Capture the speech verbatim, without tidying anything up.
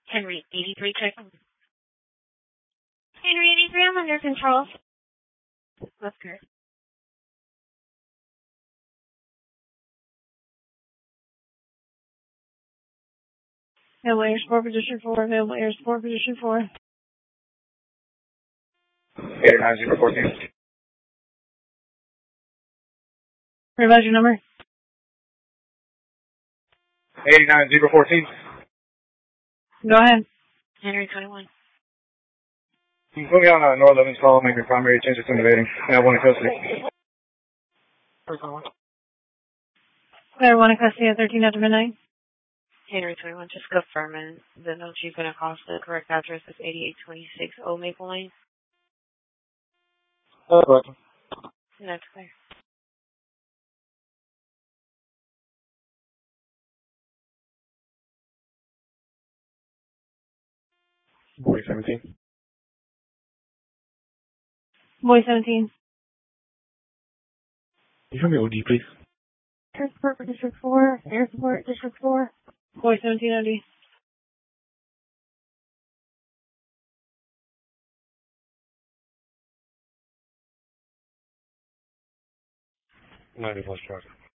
Henry eighty-three, check. Henry eighty-three, I'm under control. That's good. Available air support position four, available air support position four. eight nine zero fourteen. Revise your number. eight nine zero fourteen. Go ahead. Henry twenty-one. Put me on a North Evans call, make your primary changes to invading. I have one in custody. Clear one in custody at thirteen after midnight. Henry twenty-one, just confirming the note you've been across the correct address is eighty-eight twenty-six Old Maple Lane. That's right. That's clear. Boy seventeen. Boy seventeen. Can you show me O D, please? Air support for District four. Air support, District four. Boy seventeen O D. ninety plus charge.